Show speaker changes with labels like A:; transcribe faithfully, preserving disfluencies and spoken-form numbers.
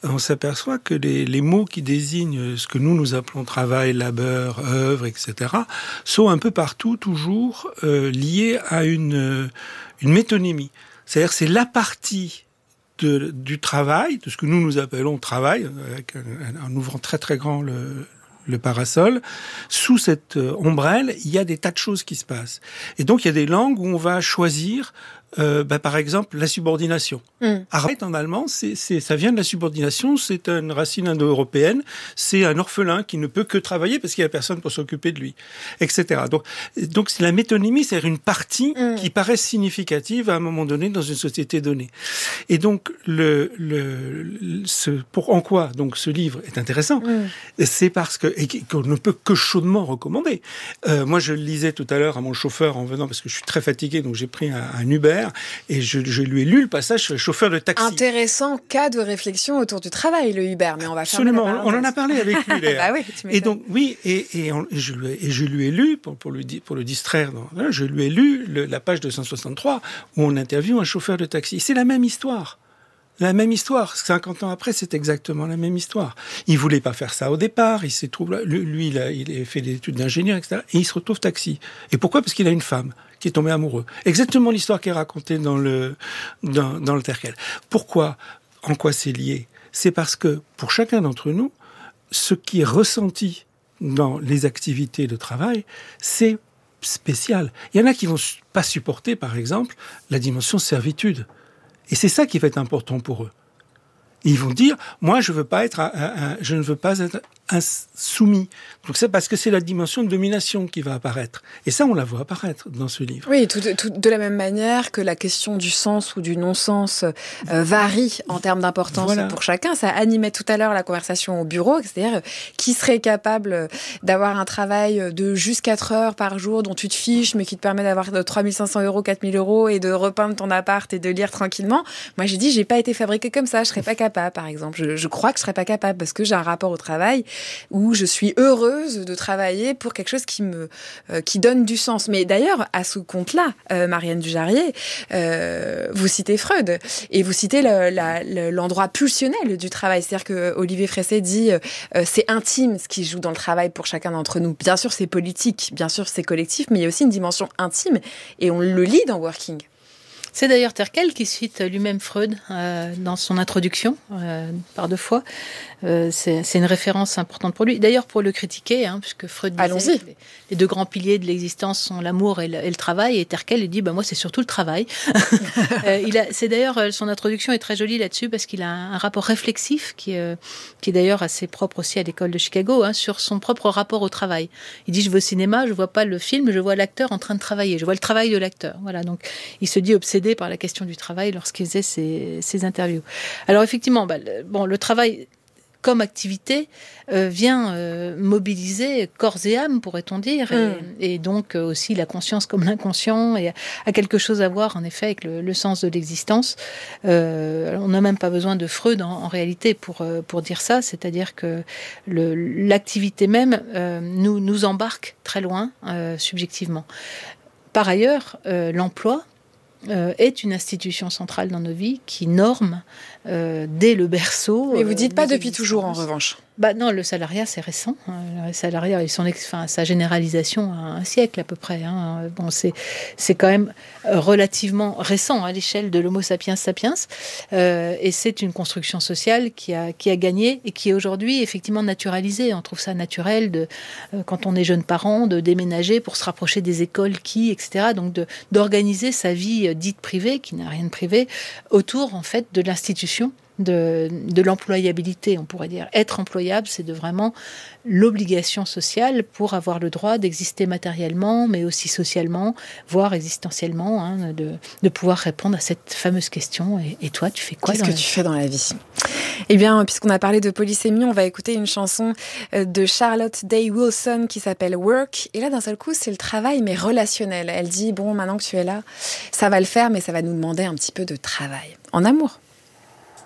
A: on s'aperçoit que les, les mots qui désignent ce que nous nous appelons travail, labeur, œuvre, et cetera, sont un peu partout toujours euh, liés à une, une métonymie. C'est-à-dire que c'est la partie de, du travail, de ce que nous nous appelons travail, avec un, en ouvrant très très grand le, le parasol, sous cette ombrelle, il y a des tas de choses qui se passent. Et donc il y a des langues où on va choisir Euh, bah, par exemple, la subordination. Mm. Arbeit en allemand, c'est, c'est, ça vient de la subordination, c'est une racine indo-européenne, c'est un orphelin qui ne peut que travailler parce qu'il n'y a personne pour s'occuper de lui, et cetera. Donc, donc c'est la métonymie, c'est-à-dire une partie mm. qui paraît significative à un moment donné dans une société donnée. Et donc, le, le, le ce, pour, en quoi donc ce livre est intéressant, mm. c'est parce que, et qu'on ne peut que chaudement recommander. Euh, moi, je le lisais tout à l'heure à mon chauffeur en venant parce que je suis très fatigué, donc j'ai pris un, un Uber. Et je, je lui ai lu le passage sur le chauffeur de taxi.
B: Intéressant cas de réflexion autour du travail, le Uber, mais on va faire
A: Absolument, on en a parlé avec lui.
B: Bah oui,
A: et donc, oui, et, et, on, et, je, lui ai, et je lui ai lu, pour, pour, lui, pour le distraire, dans, je lui ai lu le, la page deux cent soixante-trois où on interviewe un chauffeur de taxi. C'est la même histoire. La même histoire. cinquante ans après, c'est exactement la même histoire. Il voulait pas faire ça au départ. Il s'est trouvé, lui, il a, il a fait des études d'ingénieur, et cetera. Et il se retrouve taxi. Et pourquoi? Parce qu'il a une femme qui est tombée amoureuse. Exactement l'histoire qui est racontée dans le, dans, dans le Terkel. Pourquoi? En quoi c'est lié? C'est parce que, pour chacun d'entre nous, ce qui est ressenti dans les activités de travail, c'est spécial. Il y en a qui vont pas supporter, par exemple, la dimension servitude. Et c'est ça qui va être important pour eux. Ils vont dire, moi, je veux pas être, un, un, je ne veux pas être un soumis. Donc c'est parce que c'est la dimension de domination qui va apparaître. Et ça, on la voit apparaître dans ce livre.
B: Oui, tout, tout, de la même manière que la question du sens ou du non-sens euh, varie en termes d'importance voilà. pour chacun. Ça animait tout à l'heure la conversation au bureau, c'est-à-dire qui serait capable d'avoir un travail de juste quatre heures par jour dont tu te fiches, mais qui te permet d'avoir de trois mille cinq cents euros, quatre mille euros et de repeindre ton appart et de lire tranquillement. Moi, j'ai dit, j'ai pas été fabriquée comme ça. Je serais pas capable, par exemple. Je, je crois que je serais pas capable parce que j'ai un rapport au travail où je suis heureuse de travailler pour quelque chose qui me euh, qui donne du sens. Mais d'ailleurs, à ce compte-là, euh, Marianne Dujarier, euh, vous citez Freud et vous citez le, la, le, l'endroit pulsionnel du travail. C'est-à-dire que Olivier Fressé dit euh, c'est intime ce qui joue dans le travail pour chacun d'entre nous. Bien sûr, c'est politique, bien sûr, c'est collectif, mais il y a aussi une dimension intime et on le lit dans Working.
C: C'est d'ailleurs Terkel qui cite lui-même Freud euh, dans son introduction, euh, par deux fois. Euh, c'est, c'est une référence importante pour lui. D'ailleurs, pour le critiquer, hein, puisque Freud disait
B: Allons-y.
C: que les, les deux grands piliers de l'existence sont l'amour et le, et le travail, et Terkel il dit bah, « moi, c'est surtout le travail ». euh, il a, c'est d'ailleurs, son introduction est très jolie là-dessus, parce qu'il a un, un rapport réflexif, qui, euh, qui est d'ailleurs assez propre aussi à l'école de Chicago, hein, sur son propre rapport au travail. Il dit « je vais au cinéma, je ne vois pas le film, je vois l'acteur en train de travailler, je vois le travail de l'acteur ». Voilà, donc il se dit obsédé par la question du travail lorsqu'il faisait ses, ses interviews. Alors effectivement, bah, le, bon, le travail comme activité euh, vient euh, mobiliser corps et âme, pourrait-on dire, mm. et, et donc euh, aussi la conscience comme l'inconscient, et a quelque chose à voir en effet avec le, le sens de l'existence. Euh, on n'a même pas besoin de Freud en, en réalité pour, euh, pour dire ça, c'est-à-dire que le, l'activité même euh, nous, nous embarque très loin euh, subjectivement. Par ailleurs, euh, l'emploi Euh, est une institution centrale dans nos vies qui norme euh, dès le berceau.
B: Mais vous dites
C: euh,
B: pas depuis toujours, en revanche.
C: Bah non, le salariat c'est récent. Le salariat et son, enfin, sa généralisation a un siècle à peu près. Hein. Bon, c'est c'est quand même relativement récent à l'échelle de l'Homo sapiens sapiens, euh, et c'est une construction sociale qui a qui a gagné et qui est aujourd'hui effectivement naturalisée. On trouve ça naturel de euh, quand on est jeune parent de déménager pour se rapprocher des écoles qui, et cetera. Donc de d'organiser sa vie dite privée, qui n'a rien de privé, autour en fait de l'institution. De, de l'employabilité, on pourrait dire. Être employable, c'est de vraiment l'obligation sociale pour avoir le droit d'exister matériellement, mais aussi socialement, voire existentiellement, hein, de, de pouvoir répondre à cette fameuse question. Et, et toi, tu fais quoi?
B: Qu'est-ce
C: dans
B: que
C: la
B: tu
C: vie?
B: fais dans la vie? Eh bien, puisqu'on a parlé de polysémie, on va écouter une chanson de Charlotte Day Wilson qui s'appelle Work. Et là, d'un seul coup, c'est le travail, mais relationnel. Elle dit, bon, maintenant que tu es là, ça va le faire, mais ça va nous demander un petit peu de travail. En amour.